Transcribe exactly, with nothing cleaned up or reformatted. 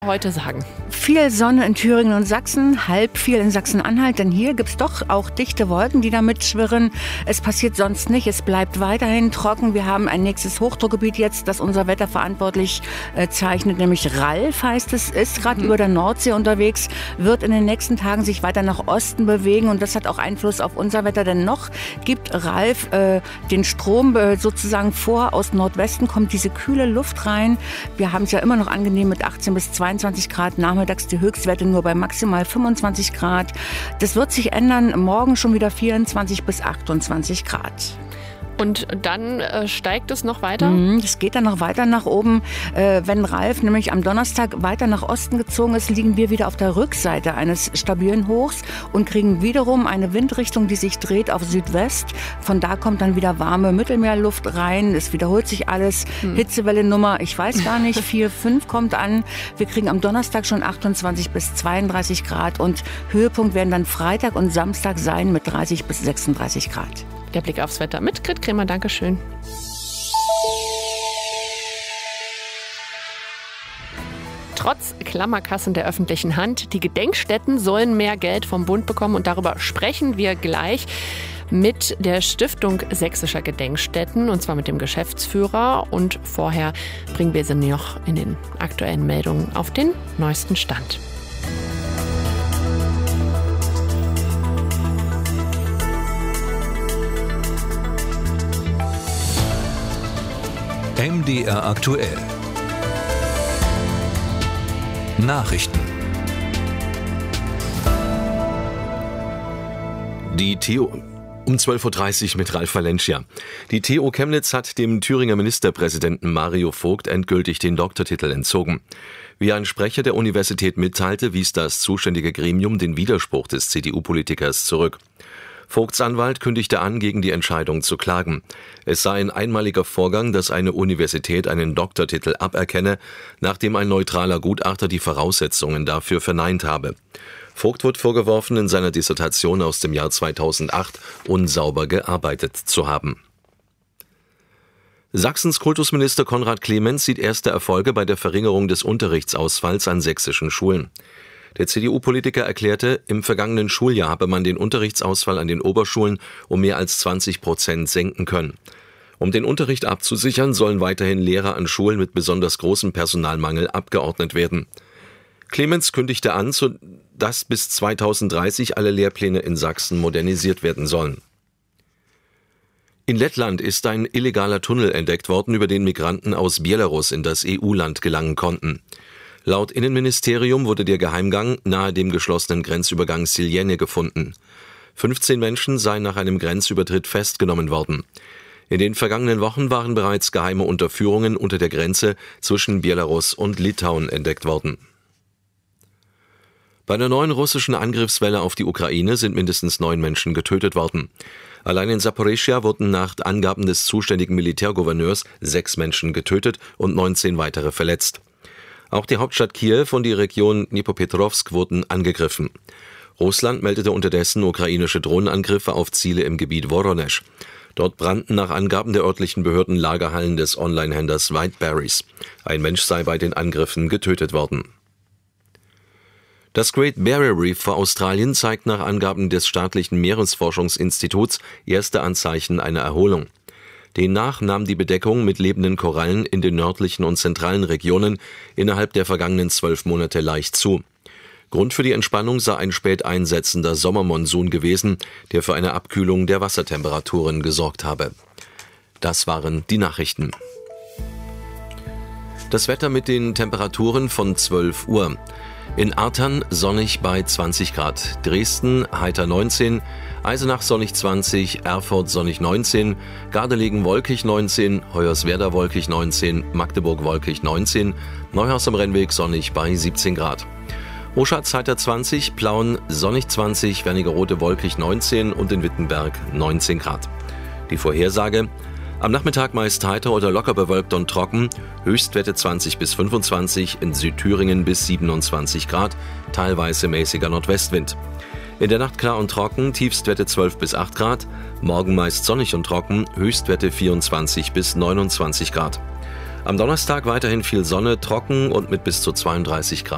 heute sagen? Viel Sonne in Thüringen und Sachsen, halb viel in Sachsen-Anhalt, denn hier gibt es doch auch dichte Wolken, die da mitschwirren. Es passiert sonst nicht, es bleibt weiterhin trocken. Wir haben ein nächstes Hochdruckgebiet jetzt, das unser Wetter verantwortlich äh, zeichnet, nämlich Ralf heißt es, ist gerade mhm. über der Nordsee unterwegs, wird in den nächsten Tagen sich weiter nach Osten bewegen und das hat auch Einfluss auf unser Wetter, denn noch gibt Ralf äh, den Strom äh, sozusagen vor, aus Nordwesten kommt diese kühle Luft rein. Wir haben es ja immer noch angenehm mit achtzehn bis zweiundzwanzig Grad, nachmittags die Höchstwerte nur bei maximal fünfundzwanzig Grad. Das wird sich ändern, morgen schon wieder vierundzwanzig bis achtundzwanzig Grad. Und dann äh, steigt es noch weiter? Es geht dann noch weiter nach oben. Äh, wenn Ralf nämlich am Donnerstag weiter nach Osten gezogen ist, liegen wir wieder auf der Rückseite eines stabilen Hochs und kriegen wiederum eine Windrichtung, die sich dreht auf Südwest. Von da kommt dann wieder warme Mittelmeerluft rein. Es wiederholt sich alles. Hm. Hitzewelle Nummer, ich weiß gar nicht, vier, fünf kommt an. Wir kriegen am Donnerstag schon achtundzwanzig bis zweiunddreißig Grad und Höhepunkt werden dann Freitag und Samstag sein mit dreißig bis sechsunddreißig Grad. Der Blick aufs Wetter mit Grit Kremer, Dankeschön. Trotz Klammerkassen der öffentlichen Hand, die Gedenkstätten sollen mehr Geld vom Bund bekommen und darüber sprechen wir gleich mit der Stiftung Sächsischer Gedenkstätten und zwar mit dem Geschäftsführer und vorher bringen wir sie noch in den aktuellen Meldungen auf den neuesten Stand. M D R aktuell. Nachrichten. Die T O um zwölf Uhr dreißig mit Ralf Valencia. Die T U Chemnitz hat dem Thüringer Ministerpräsidenten Mario Vogt endgültig den Doktortitel entzogen. Wie ein Sprecher der Universität mitteilte, wies das zuständige Gremium den Widerspruch des C D U-Politikers zurück. Vogts Anwalt kündigte an, gegen die Entscheidung zu klagen. Es sei ein einmaliger Vorgang, dass eine Universität einen Doktortitel aberkenne, nachdem ein neutraler Gutachter die Voraussetzungen dafür verneint habe. Vogt wird vorgeworfen, in seiner Dissertation aus dem Jahr zweitausendacht unsauber gearbeitet zu haben. Sachsens Kultusminister Konrad Clemens sieht erste Erfolge bei der Verringerung des Unterrichtsausfalls an sächsischen Schulen. Der C D U-Politiker erklärte, im vergangenen Schuljahr habe man den Unterrichtsausfall an den Oberschulen um mehr als zwanzig Prozent senken können. Um den Unterricht abzusichern, sollen weiterhin Lehrer an Schulen mit besonders großem Personalmangel abgeordnet werden. Clemens kündigte an, dass bis zweitausenddreißig alle Lehrpläne in Sachsen modernisiert werden sollen. In Lettland ist ein illegaler Tunnel entdeckt worden, über den Migranten aus Belarus in das E U-Land gelangen konnten. Laut Innenministerium wurde der Geheimgang nahe dem geschlossenen Grenzübergang Siljene gefunden. fünfzehn Menschen seien nach einem Grenzübertritt festgenommen worden. In den vergangenen Wochen waren bereits geheime Unterführungen unter der Grenze zwischen Belarus und Litauen entdeckt worden. Bei der neuen russischen Angriffswelle auf die Ukraine sind mindestens neun Menschen getötet worden. Allein in Saporischschja wurden nach Angaben des zuständigen Militärgouverneurs sechs Menschen getötet und neunzehn weitere verletzt. Auch die Hauptstadt Kiew und die Region Dnipropetrovsk wurden angegriffen. Russland meldete unterdessen ukrainische Drohnenangriffe auf Ziele im Gebiet Woronesch. Dort brannten nach Angaben der örtlichen Behörden Lagerhallen des Online-Händlers Whiteberries. Ein Mensch sei bei den Angriffen getötet worden. Das Great Barrier Reef vor Australien zeigt nach Angaben des staatlichen Meeresforschungsinstituts erste Anzeichen einer Erholung. Demnach nahm die Bedeckung mit lebenden Korallen in den nördlichen und zentralen Regionen innerhalb der vergangenen zwölf Monate leicht zu. Grund für die Entspannung sei ein spät einsetzender Sommermonsun gewesen, der für eine Abkühlung der Wassertemperaturen gesorgt habe. Das waren die Nachrichten. Das Wetter mit den Temperaturen von zwölf Uhr. In Artern sonnig bei zwanzig Grad, Dresden heiter neunzehn, Eisenach sonnig zwanzig, Erfurt sonnig neunzehn, Gardelegen wolkig neunzehn, Hoyerswerda wolkig neunzehn, Magdeburg wolkig neunzehn, Neuhaus am Rennweg sonnig bei siebzehn Grad. Oschatz heiter zwanzig, Plauen sonnig zwanzig, Wernigerode wolkig neunzehn und in Wittenberg neunzehn Grad. Die Vorhersage: Am Nachmittag meist heiter oder locker bewölkt und trocken, Höchstwerte zwanzig bis fünfundzwanzig, in Südthüringen bis siebenundzwanzig Grad, teilweise mäßiger Nordwestwind. In der Nacht klar und trocken, Tiefstwerte zwölf bis acht Grad, morgen meist sonnig und trocken, Höchstwerte vierundzwanzig bis neunundzwanzig Grad. Am Donnerstag weiterhin viel Sonne, trocken und mit bis zu zweiunddreißig Grad.